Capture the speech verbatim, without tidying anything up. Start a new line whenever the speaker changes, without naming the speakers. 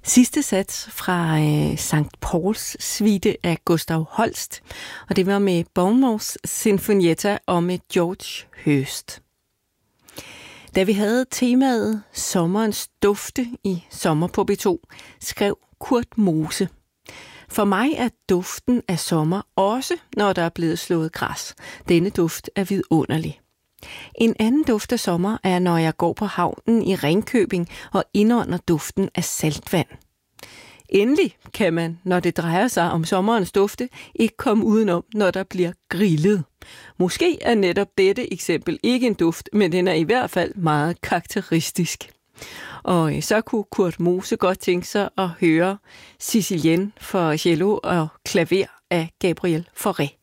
Sidste sats fra øh, Sankt Pauls suite af Gustav Holst, og det var med Bournemouths Sinfonietta og med George Hurst. Da vi havde temaet Sommerens dufte i Sommer på B to, skrev Kurt Mose: For mig er duften af sommer også, når der er blevet slået græs. Denne duft er vidunderlig. En anden duft af sommer er, når jeg går på havnen i Ringkøbing og indånder duften af saltvand. Endelig kan man, når det drejer sig om sommerens dufte, ikke komme udenom, når der bliver grillet. Måske er netop dette eksempel ikke en duft, men den er i hvert fald meget karakteristisk. Og så kunne Kurt Mose godt tænke sig at høre Sicilienne for cello og klaver af Gabriel Fauré.